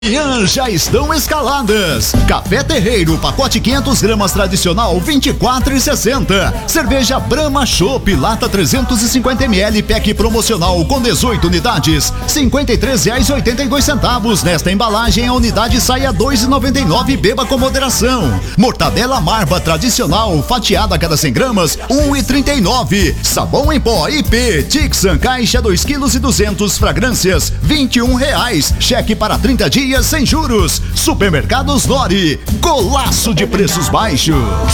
Amanhã já estão escaladas. Café Terreiro, pacote 500 gramas tradicional, 24,60. Cerveja Brahma Chopp, lata 350 ml, pack promocional com 18 unidades, R$ 53,82. Nesta embalagem a unidade sai a R$ 2,99. Beba com moderação. Mortadela Marba tradicional, fatiada a cada 100 gramas, R$ 1,39. Sabão em pó IP Tixan, caixa 2,2 kg, fragrâncias, R$ 21,00. Cheque para 30 dias sem juros. Supermercados Lore, golaço de preços baixos.